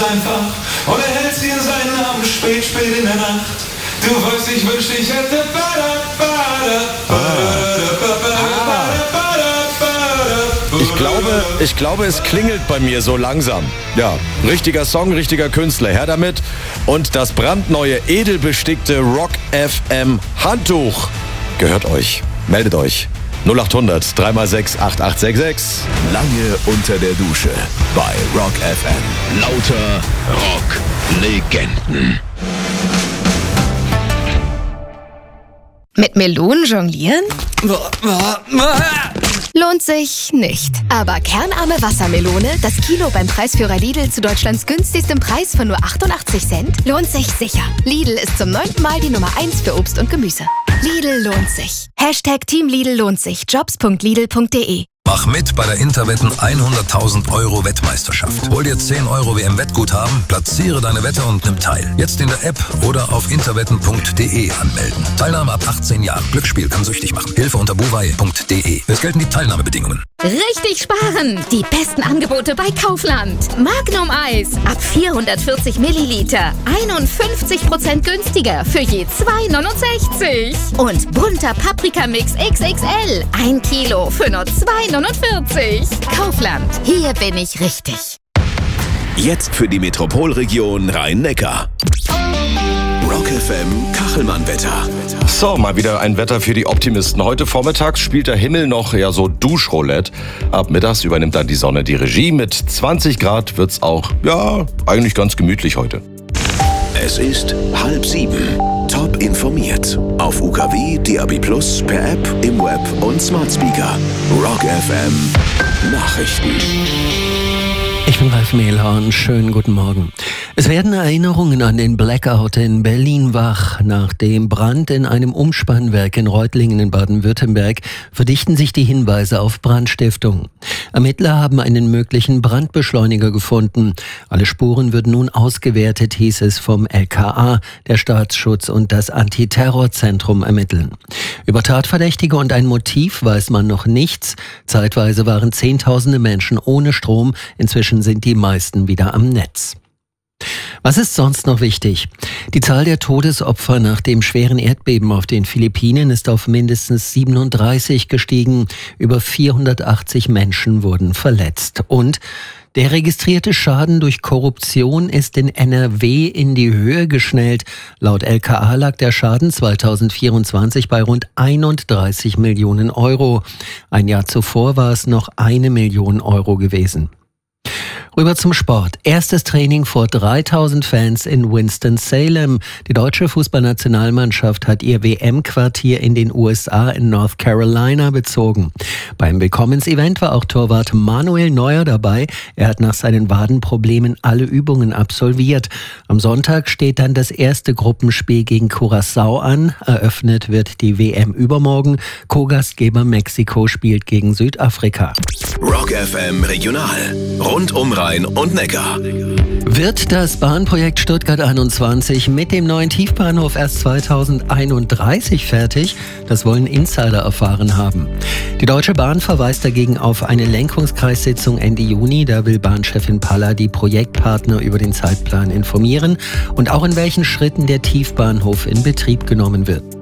einfach und er hält sie in seinen Armen spät in der Nacht. Du weißt, ich wünschte, ich hätte Ich glaube, es klingelt bei mir so langsam. Ja, richtiger Song, richtiger Künstler. Her damit. Und das brandneue, edelbestickte Rock FM Handtuch gehört euch. Meldet euch. 0800 3x6 8866. Lange unter der Dusche bei Rock FM. Lauter Rock-Legenden. Mit Melonen jonglieren? Lohnt sich nicht. Aber kernarme Wassermelone, das Kilo beim Preisführer Lidl zu Deutschlands günstigstem Preis von nur 88 Cent, lohnt sich sicher. Lidl ist zum 9. Mal die Nummer 1 für Obst und Gemüse. Lidl lohnt sich. Team Lidl lohnt sich. Jobs.lidl.de. Mach mit bei der Interwetten 100.000 € Wettmeisterschaft. Hol dir 10 € WM-Wettguthaben, platziere deine Wette und nimm teil. Jetzt in der App oder auf interwetten.de anmelden. Teilnahme ab 18 Jahren. Glücksspiel kann süchtig machen. Hilfe unter buwei.de. Es gelten die Teilnahmebedingungen. Richtig sparen! Die besten Angebote bei Kaufland. Magnum Eis ab 440 Milliliter. 51% günstiger für je 2,69. Und bunter Paprikamix XXL. 1 Kilo für nur 2,49. Kaufland. Hier bin ich richtig. Jetzt für die Metropolregion Rhein-Neckar. Rock FM Kachelmann-Wetter. So, mal wieder ein Wetter für die Optimisten. Heute vormittags spielt der Himmel noch ja so Duschroulette. Ab mittags übernimmt dann die Sonne die Regie. Mit 20 Grad wird's auch, ja, eigentlich ganz gemütlich heute. Es ist 6:30. Top informiert. Auf UKW, DAB+, per App, im Web und Smart Speaker. Rock FM Nachrichten. Ich bin Ralf Mehlhorn, schönen guten Morgen. Es werden Erinnerungen an den Blackout in Berlin wach. Nach dem Brand in einem Umspannwerk in Reutlingen in Baden-Württemberg verdichten sich die Hinweise auf Brandstiftung. Ermittler haben einen möglichen Brandbeschleuniger gefunden. Alle Spuren würden nun ausgewertet, hieß es vom LKA, der Staatsschutz und das Antiterrorzentrum ermitteln. Über Tatverdächtige und ein Motiv weiß man noch nichts. Zeitweise waren Zehntausende Menschen ohne Strom. Inzwischen sind die meisten wieder am Netz. Was ist sonst noch wichtig? Die Zahl der Todesopfer nach dem schweren Erdbeben auf den Philippinen ist auf mindestens 37 gestiegen. Über 480 Menschen wurden verletzt. Und der registrierte Schaden durch Korruption ist in NRW in die Höhe geschnellt. Laut LKA lag der Schaden 2024 bei rund 31 Millionen Euro. Ein Jahr zuvor war es noch 1 Million Euro gewesen. Rüber zum Sport. Erstes Training vor 3000 Fans in Winston-Salem. Die deutsche Fußballnationalmannschaft hat ihr WM-Quartier in den USA in North Carolina bezogen. Beim Willkommensevent war auch Torwart Manuel Neuer dabei. Er hat nach seinen Wadenproblemen alle Übungen absolviert. Am Sonntag steht dann das erste Gruppenspiel gegen Curaçao an. Eröffnet wird die WM übermorgen. Co-Gastgeber Mexiko spielt gegen Südafrika. Rock FM Regional. Rund um Rhein und Neckar. Wird das Bahnprojekt Stuttgart 21 mit dem neuen Tiefbahnhof erst 2031 fertig? Das wollen Insider erfahren haben. Die Deutsche Bahn verweist dagegen auf eine Lenkungskreissitzung Ende Juni. Da will Bahnchefin Palla die Projektpartner über den Zeitplan informieren und auch in welchen Schritten der Tiefbahnhof in Betrieb genommen wird.